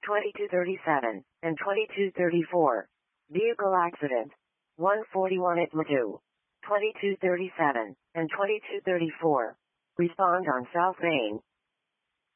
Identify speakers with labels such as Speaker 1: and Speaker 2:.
Speaker 1: 2237, and 2234. Vehicle accident. 141 at Ladue. 2237, and 2234. Respond on South Main.